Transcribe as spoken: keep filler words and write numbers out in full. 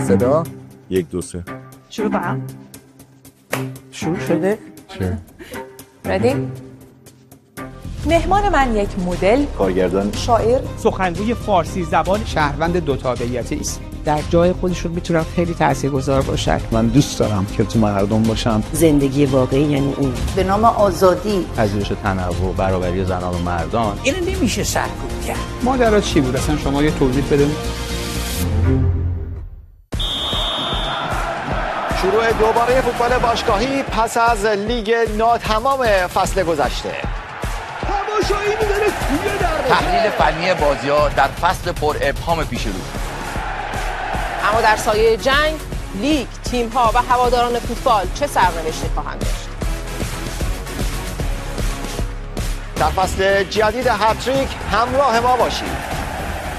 صدا یک دو سه شروع کنم. شروع شده؟ چه؟ ردی؟ مهمان من یک مدل، کارگردان، شاعر، سخنگوی فارسی زبان، شهروند دو تابعیتی است. در جای خودشون میتونن خیلی تاثیرگذار باشن. من دوست دارم که تو مردم باشم. زندگی واقعی یعنی این. به نام آزادی، پذیرش تنوع، برابری زنان و مردان. اینو نمیشه سرکوب کرد. ماجرا چی بود اصلا؟ شما یه توضیح بده. شروع دوباره فوتبال باشگاهی پس از لیگ ناتمام فصل گذشته. تماشایی می‌داره توی در تحلیل فنی بازی‌ها در فصل پر ابهام پیش رو. اما در سایه جنگ، لیگ، تیم‌ها و هواداران فوتبال چه سرنوشتی خواهند داشت؟ در فصل جدید هتریک همراه ما باشید.